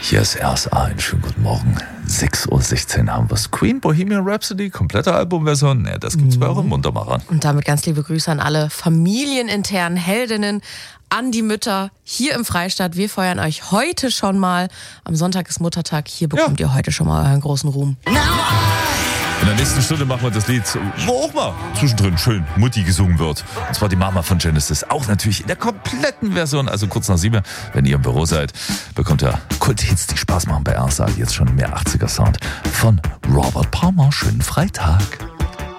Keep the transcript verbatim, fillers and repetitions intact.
Hier ist R S A, einen schönen guten Morgen. sechs Uhr sechzehn haben wir es. Queen Bohemian Rhapsody, komplette Albumversion. Ne, das gibt's bei euren Muntermachern. Und damit ganz liebe Grüße an alle familieninternen Heldinnen, an die Mütter hier im Freistaat. Wir feiern euch heute schon mal. Am Sonntag ist Muttertag. Hier bekommt ja. ihr heute schon mal euren großen Ruhm. In der nächsten Stunde machen wir das Lied, wo auch mal zwischendrin schön Mutti gesungen wird. Und zwar die Mama von Genesis. Auch natürlich in der kompletten Version. Also kurz nach sieben, wenn ihr im Büro seid, bekommt ihr Kult-Hits, die Spaß machen bei R S A. Jetzt schon mehr achtziger Sound von Robert Palmer. Schönen Freitag.